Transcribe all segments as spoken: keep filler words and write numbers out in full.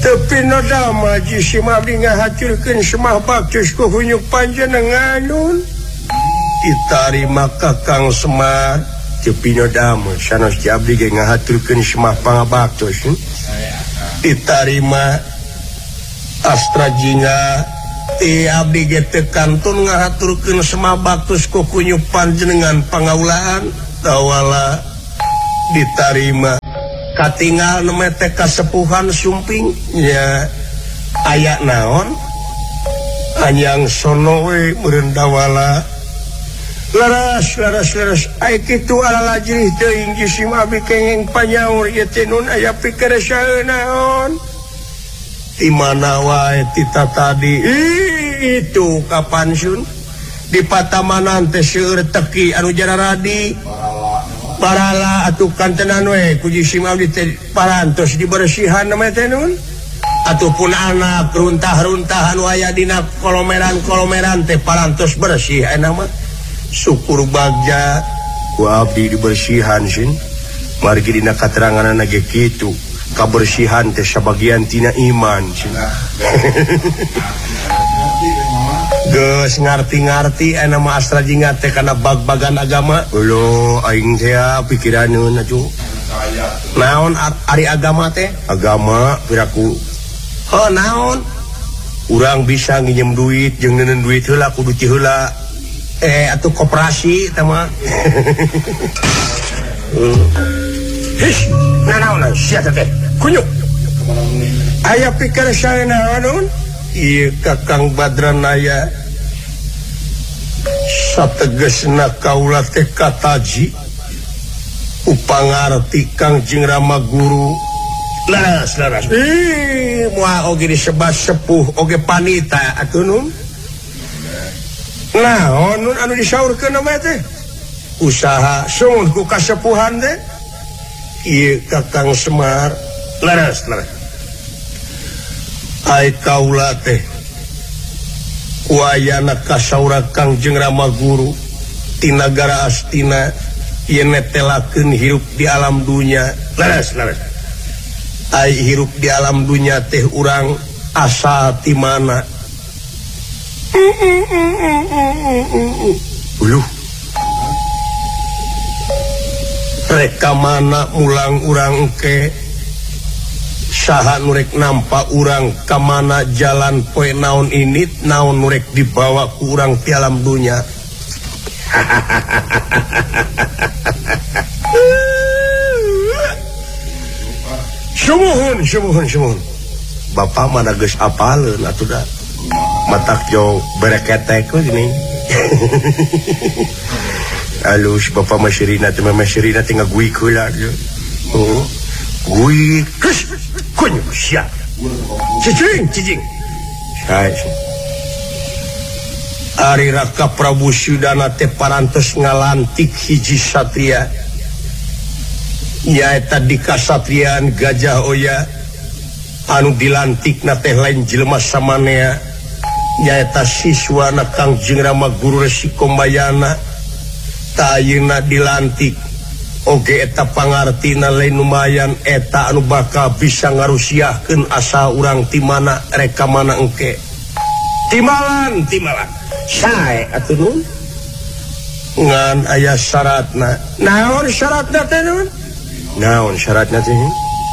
tapi noda maji si mabdi ngahaturkeun semah baktus ku hunyuk panjenenganun ditarima Kakang Semar tapi noda mah sanes abdi ge ngahaturkeun semah pangabaktus ditarima Astra Jingga ti abdi ge teu kantun ngahaturkeun semah baktus ku hunyuk panjenengan pangaulaan tawala ditarima katinggal nemete kasepuhan sumping ya ayak naon anyang sono we meureun dawala laras laras laras ai kitu ala lajrih teuing jisim abi kenging panyaur ieu teh nun aya pikeun saeun naon di mana wae tita tadi itu kapan sun di patamanan teh seueur teki anu jararadi parala atuh kantenan we ku jisim abdi teh parantos dibersihan na teh nun ataupun anak runtah-runtah anu aya dina kolomeran-kolomeran teh parantos bersih aya mah syukur bagja ku abdi dibersihan sin margi dina kateranganna ge kitu kabersihan teh sabagian tina iman sin geus ngarti-ngarti aya nama Astra Jingga teh kana bag-bagan agama ulo aing teh pikiraneun atuh naon ari agama teh agama piraku heuh naon urang bisa nginjem duit jeung neuneun duit heula kudu ti heula eh atuh koperasi teh mah hish nanaon sia teh kunyuk aya pikir sae naon ieu Kakang Badranaya sategesna kaula teh kataji upangarti Kangjeng Rama Guru laras laras ih moal oge disebut sepuh oge panita atuh nun naon nun anu disaurkeun mah teh usaha sungguh ku kasepuhan teh ieu Kakang Semar laras laras ai kaula teh kuayana kasaura Kangjeng Rama Guru ti nagara Astina yen netelakeun hirup di alam dunya laras laras ai hirup di alam dunya teh urang asal ti mana uluh reka mana mulang urang engke saha nurek nampak urang kamana jalan poe naon ini naon nurek dibawa ku urang ti alam dunya sumuhun sumuhun sumuhun bapak mana geus apaleun atuh da matak jo bereketek we gini alus bapak masyirina teh masyirina teh ngaguik heula oh guik kunyuk siap cicing cicing hai ari Raka Prabu Sudana teh parantos ngalantik hiji satria nyaeta di kasatriaan Gajah Oya anu dilantikna teh lain jelema samanea nyaeta siswana Kangjeng Rama Guru Resi Kombayana ta ayeuna dilantik oge eta pangartina lain lumayan eta anu bakal bisa ngarusiahkeun asa urang ti mana reka mana engke timalan timalan sae atuh nun ngan aya syaratna naon syaratna teh nun naon syaratna teh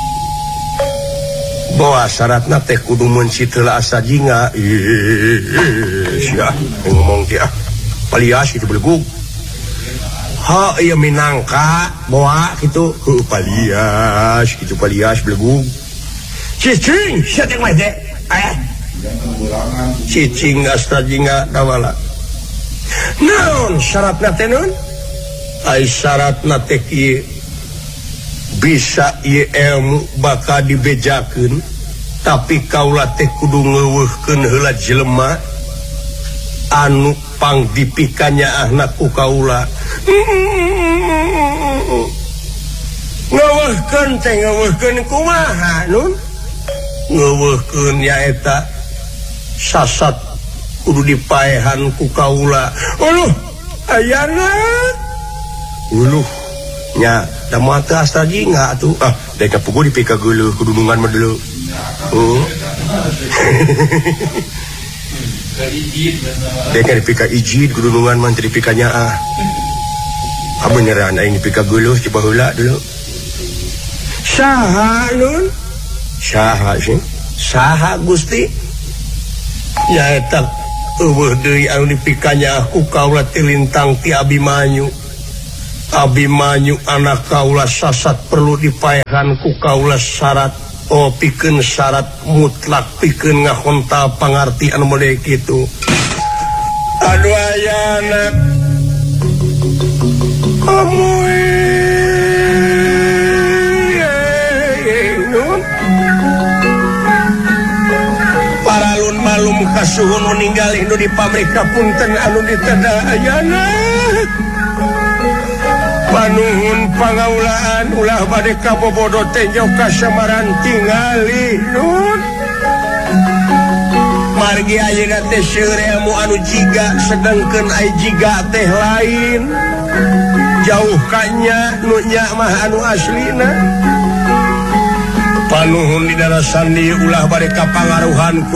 bahwa syaratna teh kudu mencit heula Astra Jingga sia ngomong dia palias itu belegug ha iya minangka boa gitu heuh palias gitu palias belegug cicing sia teh mah teh aya cicing Astra Jingga dawala naon syaratna teh nun ai syaratna teh kieu bisa ieu ilmu bakal dibejakeun tapi kaula teh kudu ngeuweuhkeun heula jelema anu pangdipikannya anak ku kaula ngeuweuhkeun teh ngeuweuhkeun kumaha nun ngeuweuhkeun nyaeta sasat kudu dipaehan ku kaula uluh ayana uluh nya da mata Astra Jingga atuh ah dek puguh dipika geuleuh kudunungan mah deuleu Oh. Dia dipika ijid gudungan mantri pikanya ah. Beneran aing dipika geuleuh coba heula dulu. Saha nun? Saha sih? Saha Gusti? Nyaeta eueuh deui anu dipikanya aku kaula ti lintang ti Abimanyu. Abimanyu anak kaula sasat perlu dipaehan ku kaula syarat. Oh pikeun syarat mutlak pikeun ngahontal pangarti anu model kitu. Aduh aya anak kamu nun paralun malum kasuhun ninggali nu di pabrik kapunten anu diteda ayana panuhun pangaulaan ulah bade kabobodo tenjau kasamaran tingali nun margi ayeuna teh seueur ilmu anu jiga sedengkeun ai jiga teh lain jauh kanya nu nya mah anu aslina panuhun di darasan dieu ulah bade kapangaruhan ku